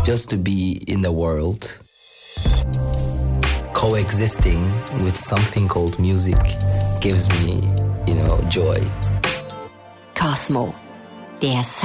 just to be in the world, coexisting with something called music gives me, joy. Cosmo, der